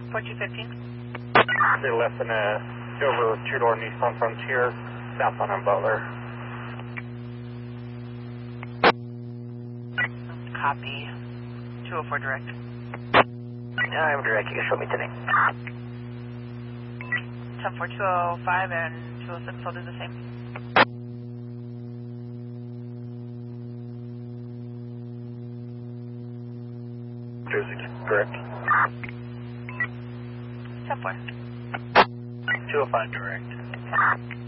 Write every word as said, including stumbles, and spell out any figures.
four two fifteen. They left in a silver two-door Nissan Frontier, southbound on Butler. Copy. two oh four direct. I'm direct. You can show me today. ten four two oh five and two oh six, I'll do the same. Jersey, correct. ten four. two oh five direct.